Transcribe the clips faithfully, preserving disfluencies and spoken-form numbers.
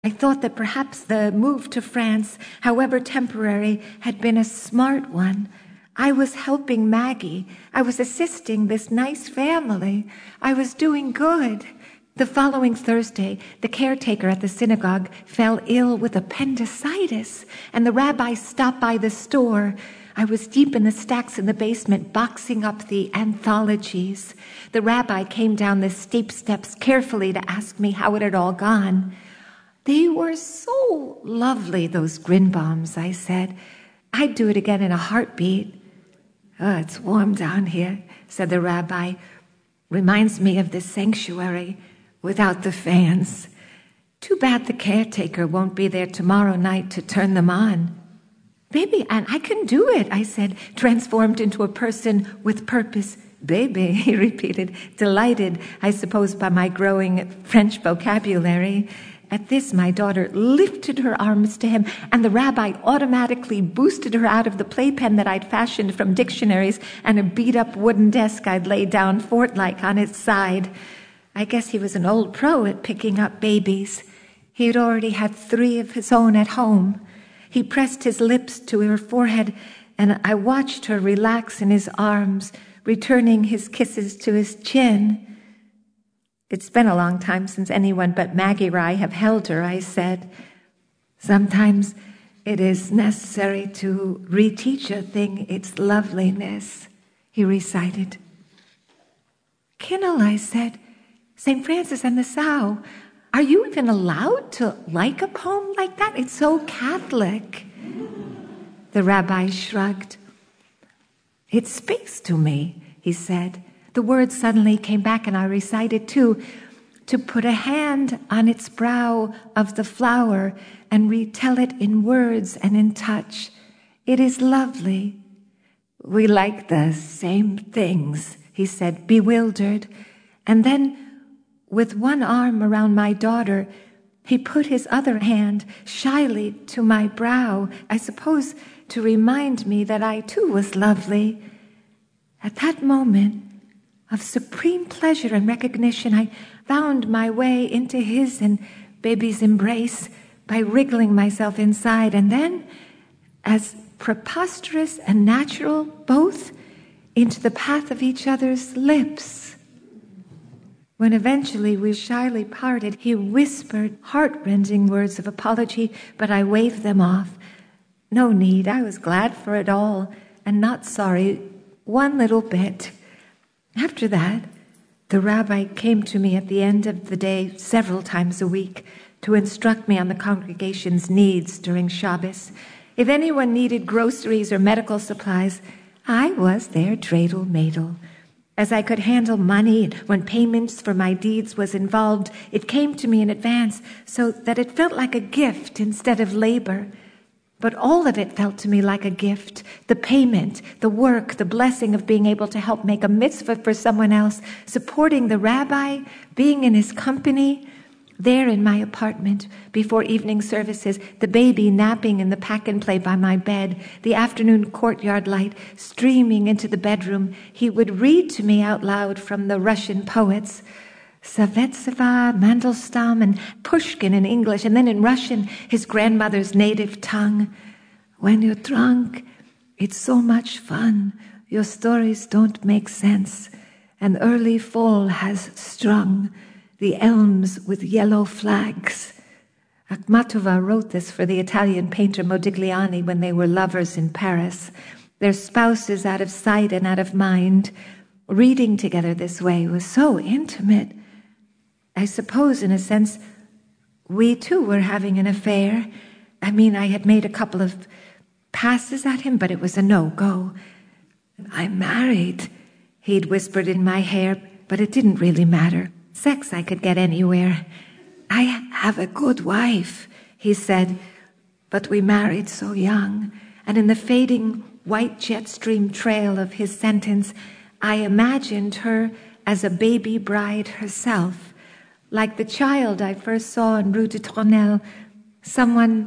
I thought that perhaps the move to France, however temporary, had been a smart one. I was helping Maggie. I was assisting this nice family. I was doing good. The following Thursday, the caretaker at the synagogue fell ill with appendicitis, and the rabbi stopped by the store. I was deep in the stacks in the basement, boxing up the anthologies. The rabbi came down the steep steps carefully to ask me how it had all gone. "They were so lovely, those Grinbaums," I said. "I'd do it again in a heartbeat." "Oh, it's warm down here," said the rabbi. "Reminds me of this sanctuary without the fans. Too bad the caretaker won't be there tomorrow night to turn them on." "Baby, and I can do it," I said, transformed into a person with purpose. "Baby," he repeated, delighted, I suppose, by my growing French vocabulary. At this, my daughter lifted her arms to him, and the rabbi automatically boosted her out of the playpen that I'd fashioned from dictionaries and a beat-up wooden desk I'd laid down fort-like on its side. I guess he was an old pro at picking up babies. He had already had three of his own at home. He pressed his lips to her forehead, and I watched her relax in his arms, returning his kisses to his chin. "It's been a long time since anyone but Maggie or I have held her," I said. "Sometimes it is necessary to reteach a thing its loveliness," he recited. "Kinnell," I said, "Saint Francis and the Sow, are you even allowed to like a poem like that? It's so Catholic." The rabbi shrugged. "It speaks to me," he said. The words suddenly came back, and I recited too. "To put a hand on its brow of the flower and retell it in words and in touch. It is lovely." "We like the same things," he said, bewildered. And then, with one arm around my daughter, he put his other hand shyly to my brow, I suppose to remind me that I too was lovely. At that moment of supreme pleasure and recognition, I found my way into his and baby's embrace by wriggling myself inside, and then, as preposterous and natural both, into the path of each other's lips. When eventually we shyly parted, he whispered heart-rending words of apology, but I waved them off. No need, I was glad for it all, and not sorry one little bit. After that, the rabbi came to me at the end of the day several times a week to instruct me on the congregation's needs during Shabbos. If anyone needed groceries or medical supplies, I was their dreidel-madel. As I could handle money, and when payments for my deeds was involved, it came to me in advance so that it felt like a gift instead of labor. But all of it felt to me like a gift. The payment, the work, the blessing of being able to help make a mitzvah for someone else, supporting the rabbi, being in his company. There in my apartment, before evening services, the baby napping in the pack-and-play by my bed, the afternoon courtyard light streaming into the bedroom, he would read to me out loud from the Russian poets, Savetseva, Mandelstam, and Pushkin in English, and then in Russian, his grandmother's native tongue. "When you're drunk, it's so much fun. Your stories don't make sense. An early fall has strung the elms with yellow flags." Akhmatova wrote this for the Italian painter Modigliani when they were lovers in Paris. Their spouses out of sight and out of mind. Reading together this way was so intimate. I suppose, in a sense, we too were having an affair. I mean, I had made a couple of passes at him, but it was a no-go. "I'm married," he'd whispered in my hair, but it didn't really matter. Sex I could get anywhere. "I have a good wife," he said, but we married so young, and in the fading white jet stream trail of his sentence, I imagined her as a baby bride herself, like the child I first saw in Rue de Tournelle, someone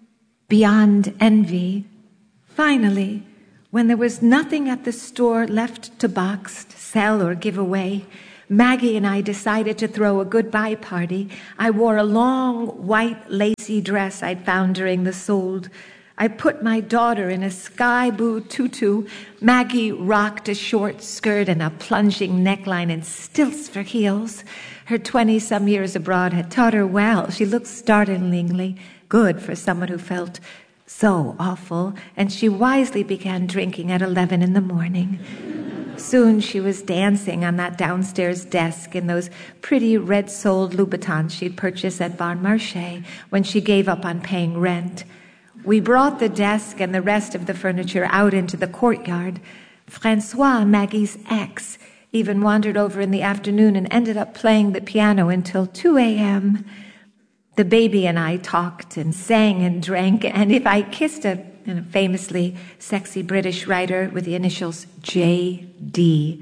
beyond envy. Finally, when there was nothing at the store left to box, sell, or give away, Maggie and I decided to throw a goodbye party. I wore a long, white, lacy dress I'd found during the sold. I put my daughter in a sky blue tutu. Maggie rocked a short skirt and a plunging neckline and stilts for heels. Her twenty-some years abroad had taught her well. She looked startlingly good for someone who felt so awful, and she wisely began drinking at eleven in the morning. Soon she was dancing on that downstairs desk in those pretty red-soled Louboutins she'd purchased at Bon Marché when she gave up on paying rent. We brought the desk and the rest of the furniture out into the courtyard. Francois, Maggie's ex, even wandered over in the afternoon and ended up playing the piano until two a.m. The baby and I talked and sang and drank, and if I kissed a, a famously sexy British writer with the initials J D,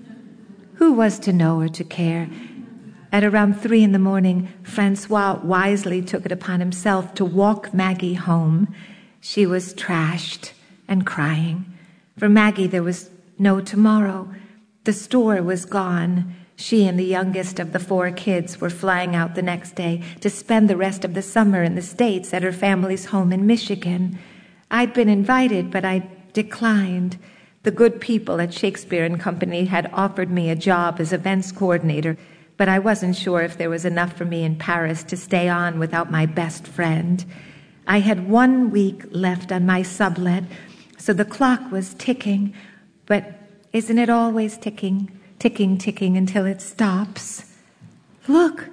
who was to know or to care? At around three in the morning, Francois wisely took it upon himself to walk Maggie home. She was trashed and crying. For Maggie, there was no tomorrow. The store was gone. She and the youngest of the four kids were flying out the next day to spend the rest of the summer in the States at her family's home in Michigan. I'd been invited, but I declined. The good people at Shakespeare and Company had offered me a job as events coordinator, but I wasn't sure if there was enough for me in Paris to stay on without my best friend. I had one week left on my sublet, so the clock was ticking, but isn't it always ticking, ticking, ticking until it stops? Look,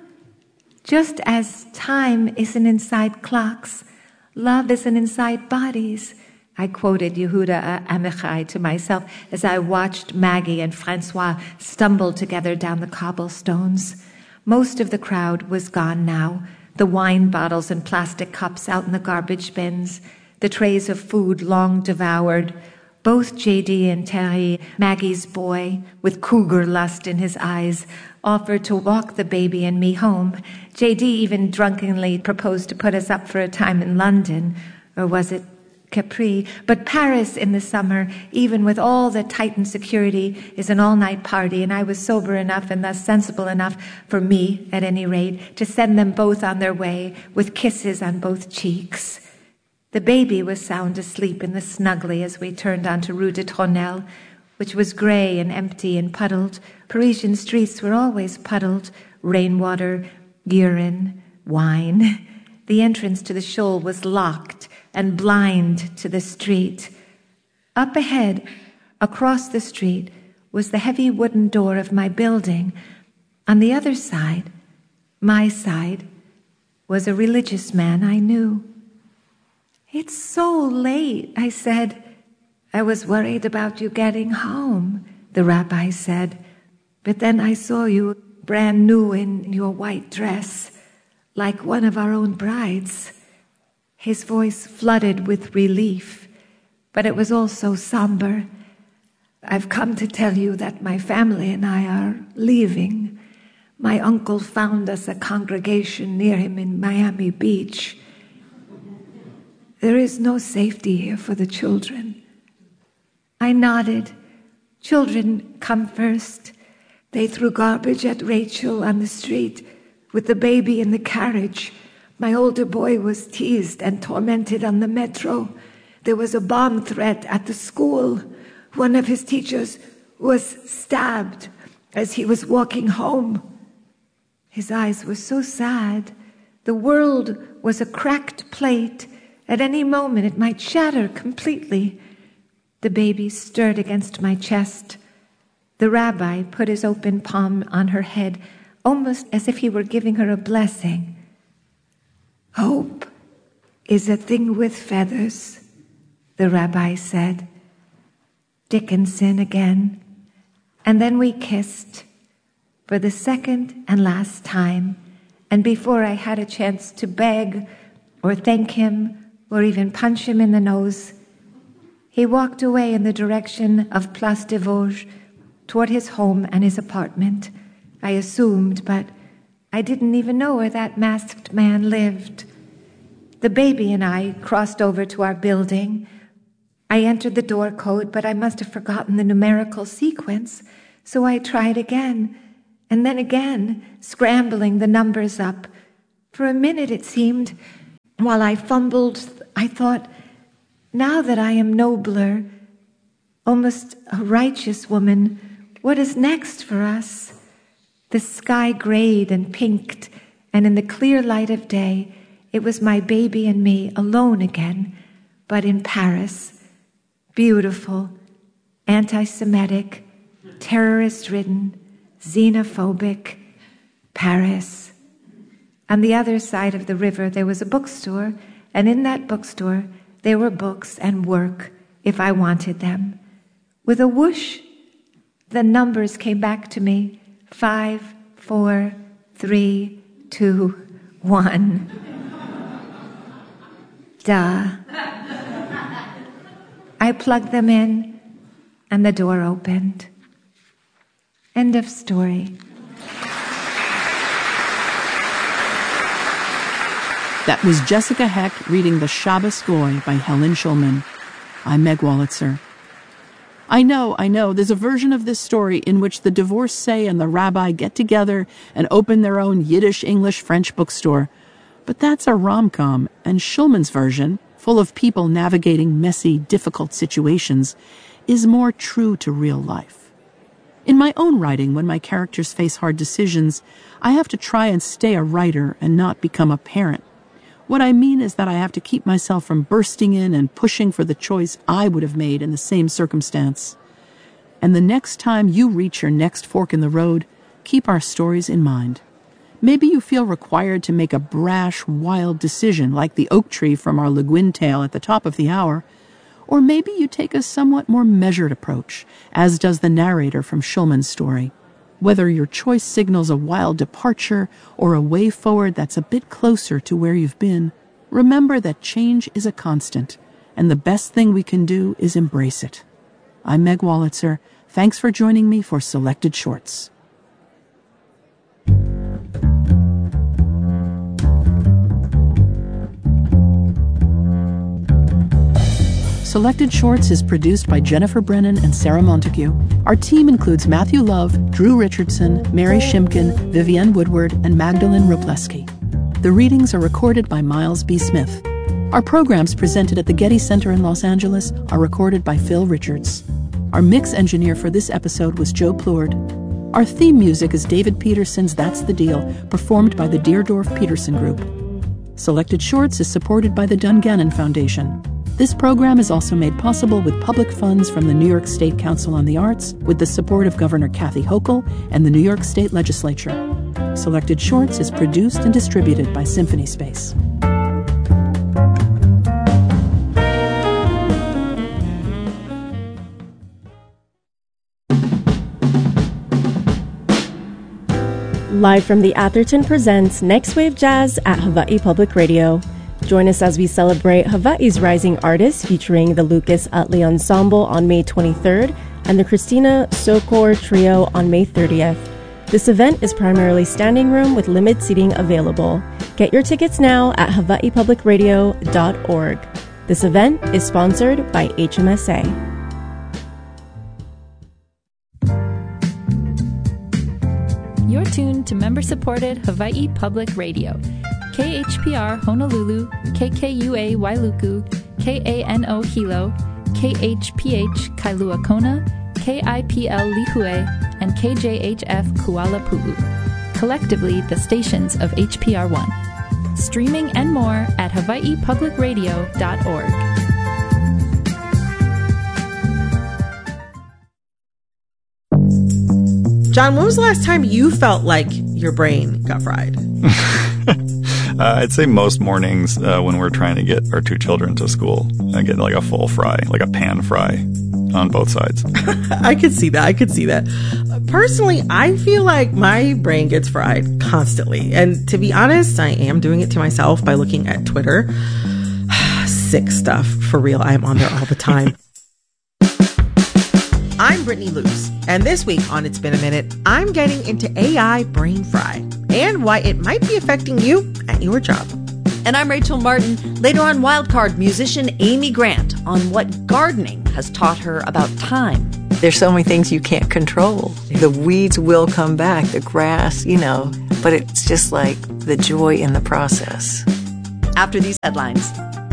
just as time isn't inside clocks, love isn't inside bodies. I quoted Yehuda Amichai to myself as I watched Maggie and Francois stumble together down the cobblestones. Most of the crowd was gone now, the wine bottles and plastic cups out in the garbage bins, the trays of food long devoured. Both J D and Terry, Maggie's boy, with cougar lust in his eyes, offered to walk the baby and me home. J D even drunkenly proposed to put us up for a time in London, or was it Capri? But Paris in the summer, even with all the tightened security, is an all-night party, and I was sober enough and thus sensible enough, for me at any rate, to send them both on their way with kisses on both cheeks. The baby was sound asleep in the snuggly as we turned onto Rue de Tronelle, which was gray and empty and puddled. Parisian streets were always puddled, rainwater, urine, wine. The entrance to the shoal was locked and blind to the street. Up ahead, across the street, was the heavy wooden door of my building. On the other side, my side, was a religious man I knew. "It's so late," I said. "I was worried about you getting home," the rabbi said. "But then I saw you brand new in your white dress, like one of our own brides." His voice flooded with relief, but it was also somber. "I've come to tell you that my family and I are leaving. My uncle found us a congregation near him in Miami Beach. There is no safety here for the children." I nodded. Children come first. They threw garbage at Rachel on the street with the baby in the carriage. My older boy was teased and tormented on the metro. There was a bomb threat at the school. One of his teachers was stabbed as he was walking home. His eyes were so sad. The world was a cracked plate. At any moment it might shatter completely. The baby stirred against my chest. The rabbi put his open palm on her head, almost as if he were giving her a blessing. "Hope is a thing with feathers," the rabbi said. Dickinson again. And then we kissed for the second and last time, and before I had a chance to beg or thank him or even punch him in the nose, he walked away in the direction of Place des Vosges, toward his home and his apartment. I assumed, but I didn't even know where that masked man lived. The baby and I crossed over to our building. I entered the door code, but I must have forgotten the numerical sequence, so I tried again. and then again, scrambling the numbers up. For a minute, it seemed, while I fumbled, I thought, now that I am nobler, almost a righteous woman, what is next for us? The sky grayed and pinked, and in the clear light of day, it was my baby and me alone again, but in Paris. Beautiful, anti-Semitic, terrorist-ridden, xenophobic Paris. On the other side of the river, there was a bookstore, and in that bookstore, there were books and work, if I wanted them. With a whoosh, the numbers came back to me. Five, four, three, two, one. Duh. I plugged them in, and the door opened. End of story. That was Jessica Heck reading The Shabbos Goy by Helen Schulman. I'm Meg Wolitzer. I know, I know, there's a version of this story in which the divorcee and the rabbi get together and open their own Yiddish, English, French bookstore. But that's a rom-com, and Schulman's version, full of people navigating messy, difficult situations, is more true to real life. In my own writing, when my characters face hard decisions, I have to try and stay a writer and not become a parent. What I mean is that I have to keep myself from bursting in and pushing for the choice I would have made in the same circumstance. And the next time you reach your next fork in the road, keep our stories in mind. Maybe you feel required to make a brash, wild decision like the oak tree from our Le Guin tale at the top of the hour, or maybe you take a somewhat more measured approach, as does the narrator from Schulman's story. Whether your choice signals a wild departure or a way forward that's a bit closer to where you've been, remember that change is a constant, and the best thing we can do is embrace it. I'm Meg Wolitzer. Thanks for joining me for Selected Shorts. Selected Shorts is produced by Jennifer Brennan and Sarah Montague. Our team includes Matthew Love, Drew Richardson, Mary Shimkin, Vivienne Woodward, and Magdalene Rupleski. The readings are recorded by Miles B. Smith. Our programs presented at the Getty Center in Los Angeles are recorded by Phil Richards. Our mix engineer for this episode was Joe Plourde. Our theme music is David Peterson's That's the Deal, performed by the Deerdorf Peterson Group. Selected Shorts is supported by the Dungannon Foundation. This program is also made possible with public funds from the New York State Council on the Arts, with the support of Governor Kathy Hochul and the New York State Legislature. Selected Shorts is produced and distributed by Symphony Space. Live from the Atherton presents Next Wave Jazz at Hawaii Public Radio. Join us as we celebrate Hawaii's rising artists, featuring the Lucas Utley Ensemble on May twenty-third and the Christina Sokor Trio on May thirtieth. This event is primarily standing room with limited seating available. Get your tickets now at hawaii public radio dot org. This event is sponsored by H M S A. You're tuned to member-supported Hawaii Public Radio. K H P R Honolulu, K K U A Wailuku, K A N O Hilo, K H P H Kailua Kona, K I P L Lihue, and K J H F Kuala Pu'u. Collectively, the stations of H P R one. Streaming and more at hawaii public radio dot org. John, when was the last time you felt like your brain got fried? Uh, I'd say most mornings uh, when we're trying to get our two children to school, I get like a full fry, like a pan fry on both sides. I could see that. I could see that. Personally, I feel like my brain gets fried constantly. And to be honest, I am doing it to myself by looking at Twitter. Sick stuff. For real. I'm on there all the time. I'm Brittany Luce, and this week on It's Been a Minute, I'm getting into A I brain fry and why it might be affecting you at your job. And I'm Rachel Martin. Later on, Wildcard musician Amy Grant on what gardening has taught her about time. There's so many things you can't control. The weeds will come back, the grass, you know, but it's just like the joy in the process. After these headlines.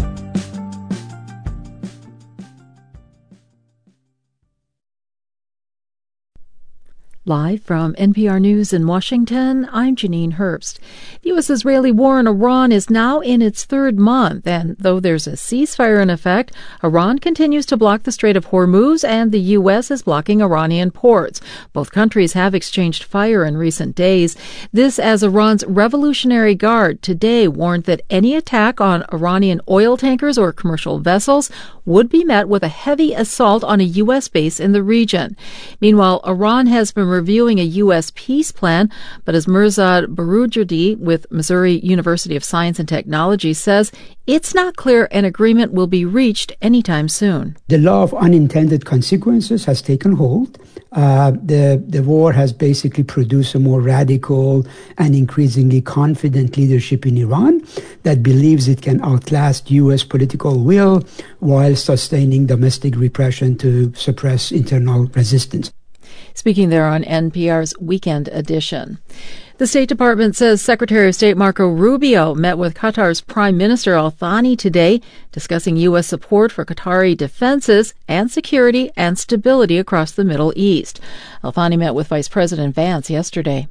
Live from N P R News in Washington, I'm Janine Herbst. The U S-Israeli war in Iran is now in its third month, and though there's a ceasefire in effect, Iran continues to block the Strait of Hormuz, and the U S is blocking Iranian ports. Both countries have exchanged fire in recent days. This as Iran's Revolutionary Guard today warned that any attack on Iranian oil tankers or commercial vessels would be met with a heavy assault on a U S base in the region. Meanwhile, Iran has been reviewing a U S peace plan, but as Mirzad Baroujerdi with Missouri University of Science and Technology says, it's not clear an agreement will be reached anytime soon. The law of unintended consequences has taken hold. Uh, the, the war has basically produced a more radical and increasingly confident leadership in Iran that believes it can outlast U S political will while sustaining domestic repression to suppress internal resistance. Speaking there on N P R's Weekend Edition. The State Department says Secretary of State Marco Rubio met with Qatar's Prime Minister Al Thani today, discussing U S support for Qatari defenses and security and stability across the Middle East. Al Thani met with Vice President Vance yesterday.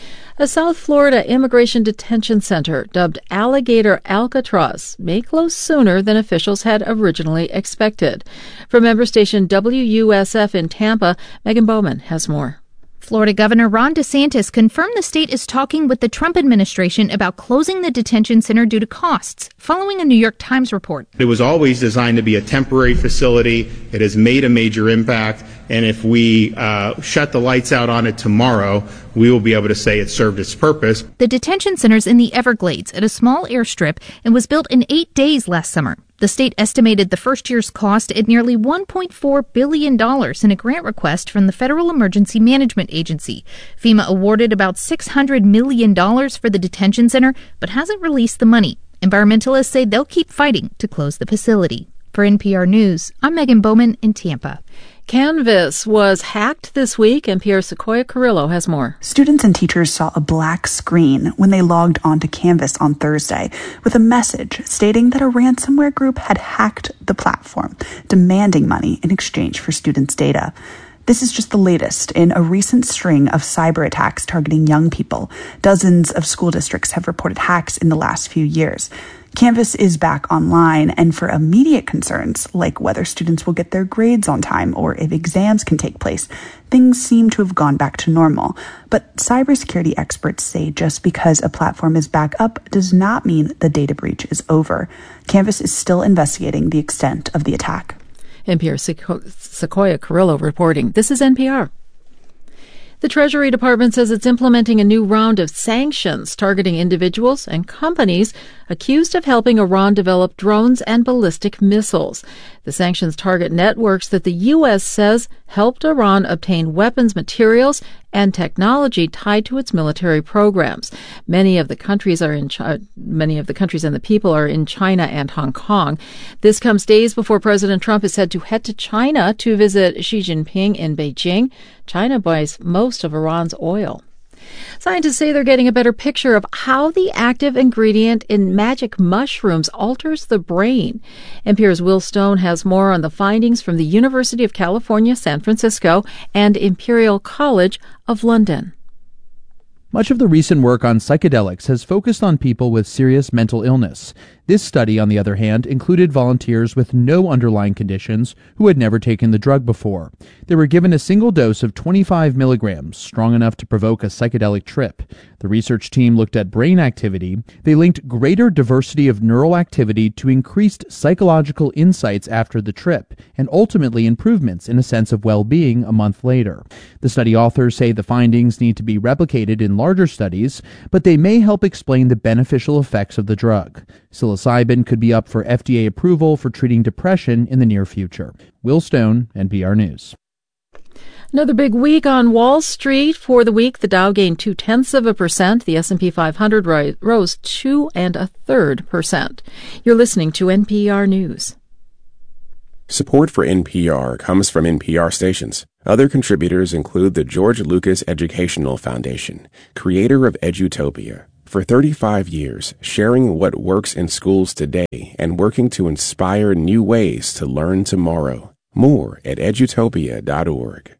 A South Florida immigration detention center dubbed Alligator Alcatraz may close sooner than officials had originally expected. From member station W U S F in Tampa, Megan Bowman has more. Florida Governor Ron DeSantis confirmed the state is talking with the Trump administration about closing the detention center due to costs, following a New York Times report. It was always designed to be a temporary facility. It has made a major impact. And if we uh, shut the lights out on it tomorrow, we will be able to say it served its purpose. The detention center's in the Everglades at a small airstrip and was built in eight days last summer. The state estimated the first year's cost at nearly one point four billion dollars in a grant request from the Federal Emergency Management Agency. FEMA awarded about six hundred million dollars for the detention center, but hasn't released the money. Environmentalists say they'll keep fighting to close the facility. For N P R News, I'm Megan Bowman in Tampa. Canvas was hacked this week, and Pierre Sequoia Carrillo has more. Students and teachers saw a black screen when they logged onto Canvas on Thursday with a message stating that a ransomware group had hacked the platform, demanding money in exchange for students' data. This is just the latest in a recent string of cyber attacks targeting young people. Dozens of school districts have reported hacks in the last few years. Canvas is back online, and for immediate concerns, like whether students will get their grades on time or if exams can take place, things seem to have gone back to normal. But cybersecurity experts say just because a platform is back up does not mean the data breach is over. Canvas is still investigating the extent of the attack. N P R Sequo- Sequoia Carrillo reporting. This is N P R. The Treasury Department says it's implementing a new round of sanctions targeting individuals and companies accused of helping Iran develop drones and ballistic missiles. The sanctions target networks that the U S says helped Iran obtain weapons materials and technology tied to its military programs. Many of the countries are in Chi- many of the countries and the people are in China and Hong Kong. This comes days before President Trump is said to head to China to visit Xi Jinping in Beijing. China buys most of Iran's oil. Scientists say they're getting a better picture of how the active ingredient in magic mushrooms alters the brain. N P R's Will Stone has more on the findings from the University of California, San Francisco, and Imperial College of London. Much of the recent work on psychedelics has focused on people with serious mental illness. This study, on the other hand, included volunteers with no underlying conditions who had never taken the drug before. They were given a single dose of twenty-five milligrams, strong enough to provoke a psychedelic trip. The research team looked at brain activity. They linked greater diversity of neural activity to increased psychological insights after the trip, and ultimately improvements in a sense of well-being a month later. The study authors say the findings need to be replicated in larger studies, but they may help explain the beneficial effects of the drug. Psilocybin could be up for F D A approval for treating depression in the near future. Will Stone, N P R News. Another big week on Wall Street. For the week, the Dow gained two-tenths of a percent. The S and P five hundred ri- rose two and a third percent. You're listening to N P R News. Support for N P R comes from N P R stations. Other contributors include the George Lucas Educational Foundation, creator of Edutopia. For thirty-five years, sharing what works in schools today and working to inspire new ways to learn tomorrow. More at edutopia dot org.